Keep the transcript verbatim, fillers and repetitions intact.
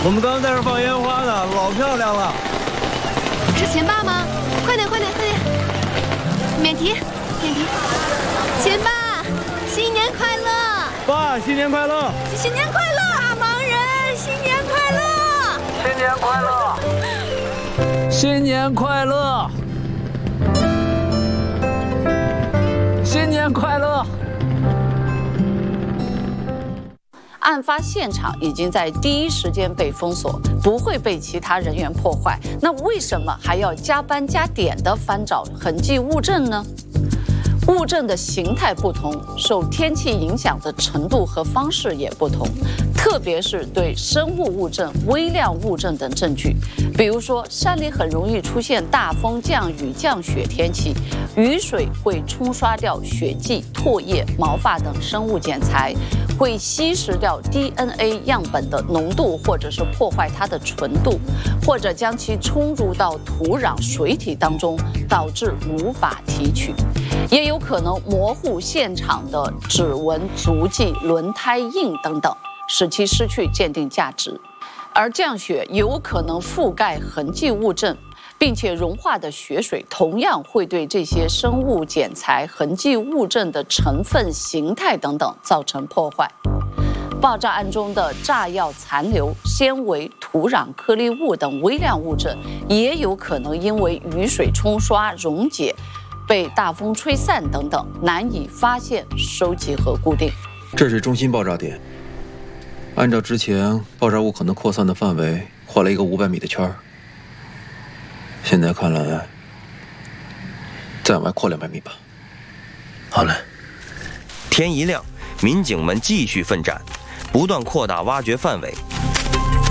我们刚刚在这放烟花呢，老漂亮了。 是钱爸吗？快点，快点，快点！免提，免提。钱爸，新年快乐！ 爸，新年快乐！ 新年快乐！大忙人，新年快乐！ 新年快乐！ 新年快乐！新年快乐！案发现场已经在第一时间被封锁，不会被其他人员破坏。那为什么还要加班加点地翻找痕迹物证呢？物证的形态不同，受天气影响的程度和方式也不同，特别是对生物物证、微量物证等证据，比如说山里很容易出现大风、降雨、降雪天气，雨水会冲刷掉血迹、唾液、毛发等生物检材，会稀释掉 D N A 样本的浓度，或者是破坏它的纯度，或者将其冲入到土壤、水体当中，导致无法提取。也有可能模糊现场的指纹、足迹、轮胎印等等，使其失去鉴定价值。而降雪有可能覆盖痕迹物证，并且融化的雪水同样会对这些生物检材、痕迹物证的成分、形态等等造成破坏。爆炸案中的炸药残留、纤维、土壤颗粒物等微量物证，也有可能因为雨水冲刷、溶解，被大风吹散等等，难以发现、收集和固定。 这是中心爆炸点，按照之前爆炸物可能扩散的范围画了一个五百米的圈儿。现在看来，再往外扩两百米吧。 好嘞。天一亮，民警们继续奋战，不断扩大挖掘范围，